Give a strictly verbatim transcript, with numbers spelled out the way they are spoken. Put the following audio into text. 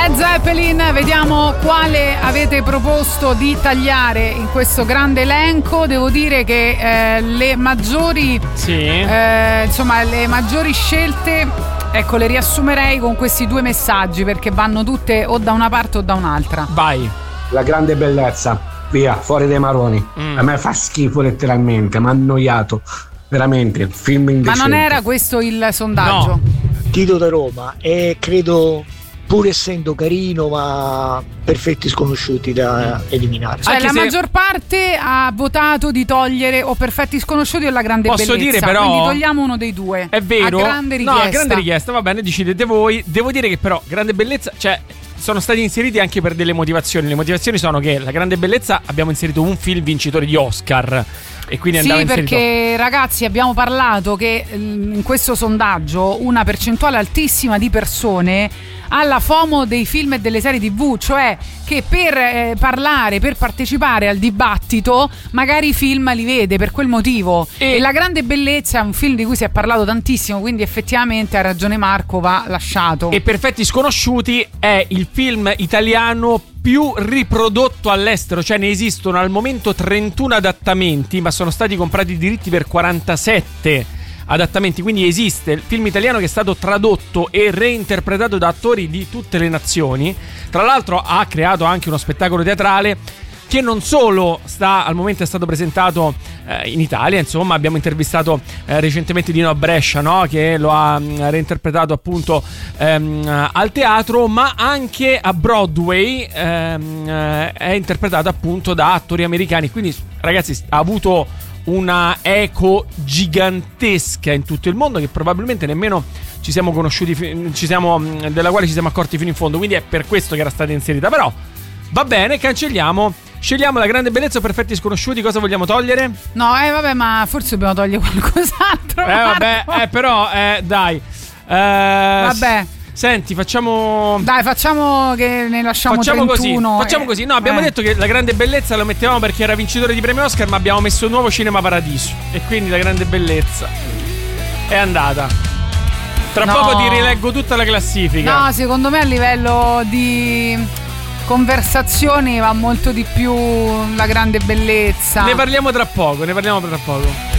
Led Zeppelin, vediamo quale avete proposto di tagliare in questo grande elenco. Devo dire che eh, le maggiori sì. eh, insomma le maggiori scelte, ecco, le riassumerei con questi due messaggi, perché vanno tutte o da una parte o da un'altra. Vai. La grande bellezza, via, fuori dai maroni. Mm. A me fa schifo letteralmente, mi ha annoiato veramente il film indecente. Ma non era questo il sondaggio? No. Tito da Roma, e credo, pur essendo carino, ma perfetti sconosciuti da eliminare. Cioè Anche la se... maggior parte ha votato di togliere o Perfetti Sconosciuti o La Grande Posso Bellezza. dire però, quindi togliamo uno dei due. È vero. A grande richiesta. No, a grande richiesta, va bene, decidete voi. Devo dire che però Grande Bellezza, cioè, sono stati inseriti anche per delle motivazioni. Le motivazioni sono che La Grande Bellezza abbiamo inserito un film vincitore di Oscar e quindi andava sì, inserito. Perché ragazzi, abbiamo parlato che in questo sondaggio una percentuale altissima di persone ha la FOMO dei film e delle serie tivù, cioè che per eh, parlare, per partecipare al dibattito magari i film li vede per quel motivo. E... e La Grande Bellezza è un film di cui si è parlato tantissimo, quindi effettivamente ha ragione Marco, va lasciato. E Perfetti Sconosciuti è il film italiano più riprodotto all'estero, cioè ne esistono al momento trentuno adattamenti, ma sono stati comprati i diritti per quarantasette adattamenti, quindi esiste il film italiano che è stato tradotto e reinterpretato da attori di tutte le nazioni. Tra l'altro ha creato anche uno spettacolo teatrale che non solo sta al momento è stato presentato eh, in Italia, insomma abbiamo intervistato eh, recentemente Dino Brescia, no? Che lo ha mh, reinterpretato appunto ehm, al teatro, ma anche a Broadway ehm, eh, è interpretato appunto da attori americani, quindi ragazzi ha avuto una eco gigantesca in tutto il mondo che probabilmente nemmeno ci siamo conosciuti, ci siamo, della quale ci siamo accorti fino in fondo, quindi è per questo che era stata inserita. Però va bene, cancelliamo, scegliamo La Grande Bellezza o Perfetti Sconosciuti. Cosa vogliamo togliere? No, eh vabbè, ma forse dobbiamo togliere qualcos'altro. Eh vabbè, eh però, eh dai eh, Vabbè. Senti, facciamo. Dai, facciamo che ne lasciamo Facciamo trentuno. così. Facciamo eh. così. No, abbiamo eh. detto che La Grande Bellezza lo mettevamo perché era vincitore di premio Oscar, ma abbiamo messo Nuovo Cinema Paradiso. E quindi La Grande Bellezza è andata. Tra no. poco ti rileggo tutta la classifica. No, secondo me a livello di conversazioni va molto di più La Grande Bellezza. Ne parliamo tra poco, ne parliamo tra poco.